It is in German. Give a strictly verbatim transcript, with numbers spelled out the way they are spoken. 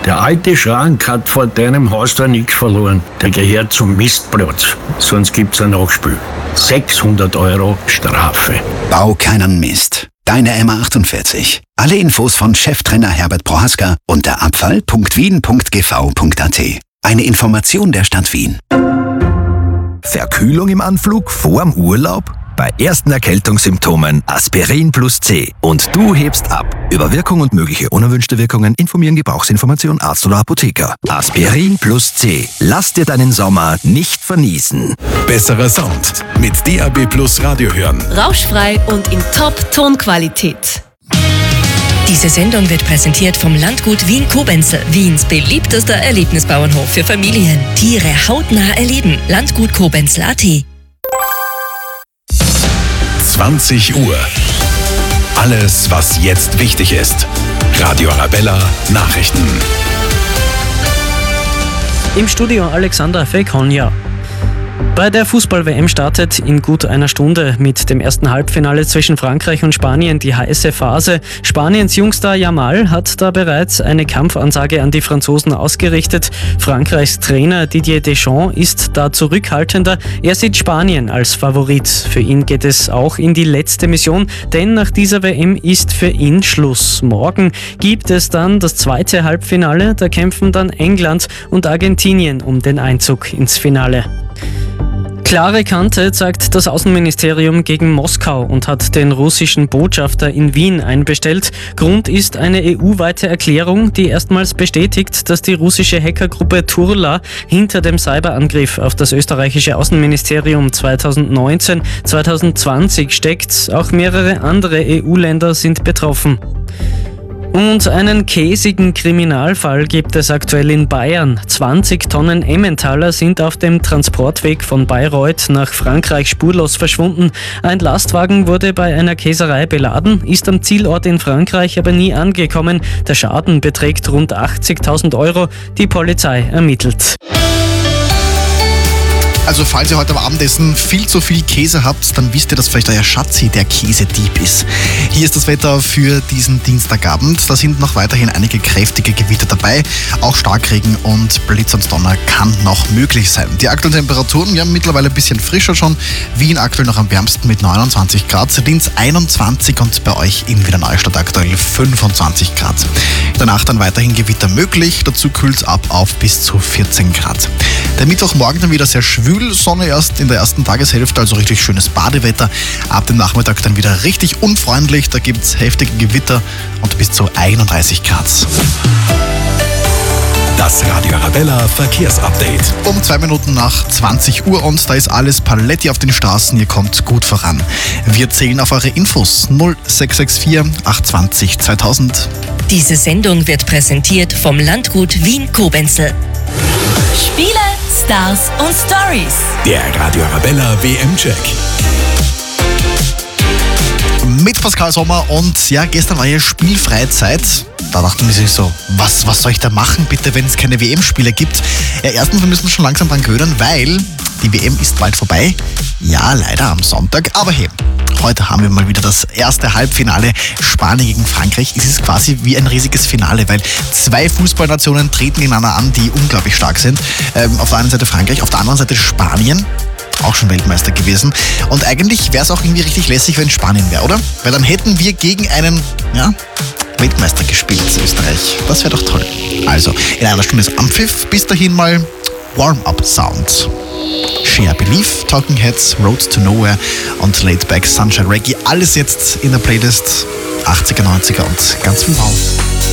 Der alte Schrank hat vor deinem Haus da nichts verloren. Der gehört zum Mistplatz. Sonst gibt's ein Nachspiel. sechshundert Euro Strafe. Bau keinen Mist. Deine M A achtundvierzig. Alle Infos von Cheftrainer Herbert Prohaska unter abfall punkt wien punkt g v punkt a t. Eine Information der Stadt Wien. Verkühlung im Anflug vorm Urlaub? Bei ersten Erkältungssymptomen Aspirin plus C und du hebst ab. Über Wirkung und mögliche unerwünschte Wirkungen informieren Gebrauchsinformation Arzt oder Apotheker. Aspirin plus C. Lass dir deinen Sommer nicht verniesen. Besserer Sound mit D A B Plus Radio hören. Rauschfrei und in Top-Tonqualität. Diese Sendung wird präsentiert vom Landgut Wien-Koblenz, Wiens beliebtester Erlebnisbauernhof für Familien. Tiere hautnah erleben. Landgut Koblenz punkt a t. zwanzig Uhr. Alles, was jetzt wichtig ist. Radio Arabella Nachrichten. Im Studio Alexander Fekonja. Bei der Fußball-W M startet in gut einer Stunde mit dem ersten Halbfinale zwischen Frankreich und Spanien die heiße Phase. Spaniens Jungstar Yamal hat da bereits eine Kampfansage an die Franzosen ausgerichtet. Frankreichs Trainer Didier Deschamps ist da zurückhaltender. Er sieht Spanien als Favorit. Für ihn geht es auch in die letzte Mission, denn nach dieser W M ist für ihn Schluss. Morgen gibt es dann das zweite Halbfinale. Da kämpfen dann England und Argentinien um den Einzug ins Finale. Klare Kante zeigt das Außenministerium gegen Moskau und hat den russischen Botschafter in Wien einbestellt. Grund ist eine E U-weite Erklärung, die erstmals bestätigt, dass die russische Hackergruppe Turla hinter dem Cyberangriff auf das österreichische Außenministerium zweitausendneunzehn zweitausendzwanzig steckt. Auch mehrere andere E U-Länder sind betroffen. Und einen käsigen Kriminalfall gibt es aktuell in Bayern. zwanzig Tonnen Emmentaler sind auf dem Transportweg von Bayreuth nach Frankreich spurlos verschwunden. Ein Lastwagen wurde bei einer Käserei beladen, ist am Zielort in Frankreich aber nie angekommen. Der Schaden beträgt rund achtzigtausend Euro. Die Polizei ermittelt. Also falls ihr heute am Abendessen viel zu viel Käse habt, dann wisst ihr, dass vielleicht euer Schatzi der Käsedieb ist. Hier ist das Wetter für diesen Dienstagabend. Da sind noch weiterhin einige kräftige Gewitter dabei. Auch Starkregen und Blitz und Donner kann noch möglich sein. Die aktuellen Temperaturen, ja, mittlerweile ein bisschen frischer schon. Wien aktuell noch am wärmsten mit neunundzwanzig Grad. Linz einundzwanzig und bei euch in Wiener Neustadt aktuell fünfundzwanzig Grad. Danach dann weiterhin Gewitter möglich. Dazu kühlt es ab auf bis zu vierzehn Grad. Der Mittwochmorgen dann wieder sehr schwül. Sonne erst in der ersten Tageshälfte, also richtig schönes Badewetter. Ab dem Nachmittag dann wieder richtig unfreundlich. Da gibt es heftige Gewitter und bis zu einunddreißig Grad. Das Radio Arabella Verkehrsupdate. Um zwei Minuten nach zwanzig Uhr und da ist alles Paletti auf den Straßen. Ihr kommt gut voran. Wir zählen auf eure Infos. null sechs sechs vier acht zwei null zweitausend. Diese Sendung wird präsentiert vom Landgut Wien-Koblenz. Spiele, Stars und Stories. Der Radio Arabella W M-Check. Mit Pascal Sommer und ja, gestern war ja Spielfreizeit. Da dachten wir sich so, was, was soll ich da machen bitte, wenn es keine W M-Spiele gibt? Ja, erstens, wir müssen schon langsam dran gewöhnen, weil die W M ist bald vorbei. Ja, leider am Sonntag, aber hey, heute haben wir mal wieder das erste Halbfinale Spanien gegen Frankreich. Es ist quasi wie ein riesiges Finale, weil zwei Fußballnationen treten gegeneinander an, die unglaublich stark sind. Ähm, auf der einen Seite Frankreich, auf der anderen Seite Spanien. Auch schon Weltmeister gewesen. Und eigentlich wäre es auch irgendwie richtig lässig, wenn Spanien wäre, oder? Weil dann hätten wir gegen einen, ja, Weltmeister gespielt, Österreich. Das wäre doch toll. Also, in einer Stunde ist Ampfiff. Bis dahin mal Warm-Up-Sound. Share Belief, Talking Heads, Road to Nowhere und Laid Back Sunshine Reggae. Alles jetzt in der Playlist achtziger, neunziger und ganz viel Raum.